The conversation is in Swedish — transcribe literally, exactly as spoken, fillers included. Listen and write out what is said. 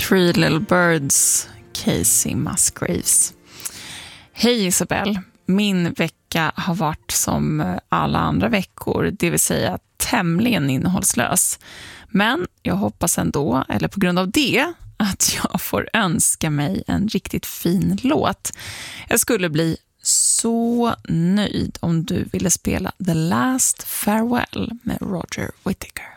Three Little Birds, Casey Musgraves. Hej Isabel, min vecka har varit som alla andra veckor, det vill säga tämligen innehållslös. Men jag hoppas ändå, eller på grund av det, att jag får önska mig en riktigt fin låt. Jag skulle bli så nöjd om du ville spela The Last Farewell med Roger Whittaker.